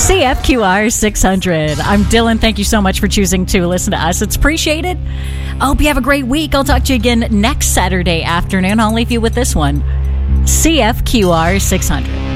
CFQR 600. I'm Dylan. Thank you so much for choosing to listen to us. It's appreciated. I hope you have a great week. I'll talk to you again next Saturday afternoon. I'll leave you with this one. CFQR 600.